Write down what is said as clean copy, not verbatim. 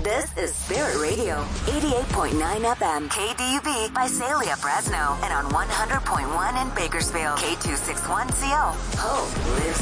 This is Spirit Radio, 88.9 FM, KDUB, Visalia, Fresno, and on 100.1 in Bakersfield, K261CO. Hope lives